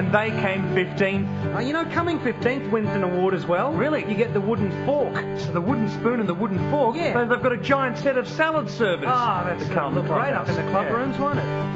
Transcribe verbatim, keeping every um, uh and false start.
And they came fifteenth. Uh, you know, coming fifteenth wins an award as well. Really? You get the wooden fork. So the wooden spoon and the wooden fork. Yeah. They've got a giant set of salad servers. Ah, that's to uh, come look great up in contest. the club Yeah. rooms, won't it?